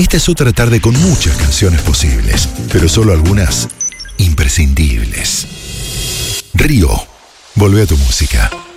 Esta es otra tarde con muchas canciones posibles, pero solo algunas imprescindibles. Río, volvé a tu música.